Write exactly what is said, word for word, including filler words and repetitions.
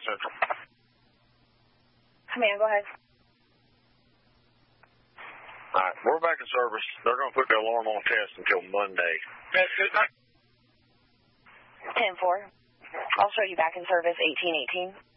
Central. Command, go ahead. All right, we're back in service. They're going to put the alarm on test until Monday. ten four. I'll show you back in service eighteen eighteen.